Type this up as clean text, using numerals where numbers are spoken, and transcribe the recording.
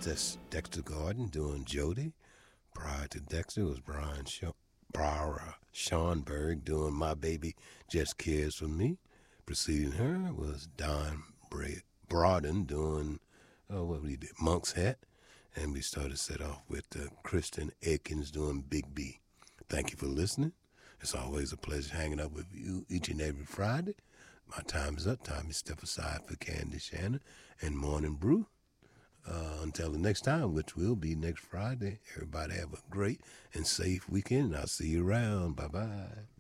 that's Dexter Gordon doing Jody. Prior to Dexter was Brian Schonberg doing My Baby Just Cares for Me. Preceding her was Don Broden doing, what we did, Monk's Hat. And we started set off with Kristen Aikens doing Big B. Thank you for listening. It's always a pleasure hanging out with you each and every Friday. My time is up. Time to step aside for Candy Shannon and Morning Brew. Until the next time, which will be next Friday, everybody have a great and safe weekend. I'll see you around. Bye-bye.